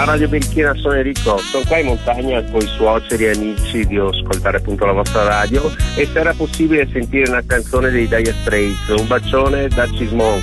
Ciao Radio Berichina, sono Enrico, sono qua in montagna con i suoceri e amici di ascoltare appunto la vostra radio e se era possibile sentire una canzone dei Dire Straits. Un bacione da Cismon.